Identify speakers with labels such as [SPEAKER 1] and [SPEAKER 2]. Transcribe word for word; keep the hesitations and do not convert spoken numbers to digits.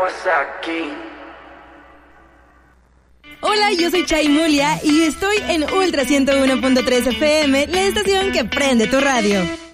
[SPEAKER 1] Kawasaki.
[SPEAKER 2] Hola, yo soy Chay Mulia y estoy en Ultra ciento uno punto tres F M, la estación que prende tu radio.